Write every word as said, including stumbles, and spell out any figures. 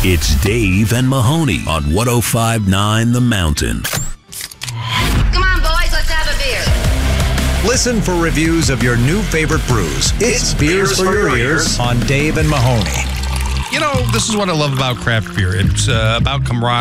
It's Dave and Mahoney on one oh five point nine The Mountain. Come on, boys, let's have a beer. Listen for reviews of your new favorite brews. It's, it's Beers, Beers for, for Your Ears, ears on Dave and Mahoney. You know, this is what I love about craft beer. It's uh, about camaraderie.